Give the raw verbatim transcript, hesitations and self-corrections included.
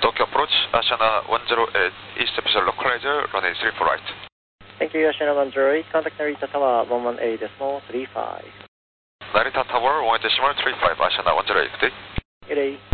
Tokyo approach, Ashana one zero eight, East Special Localizer, runway three four right. Thank you, Ashana one zero eight, contact Narita Tower one one eight decimal three five. Narita Tower one eight decimal three five, Ashana one zero eight, good day. Good day.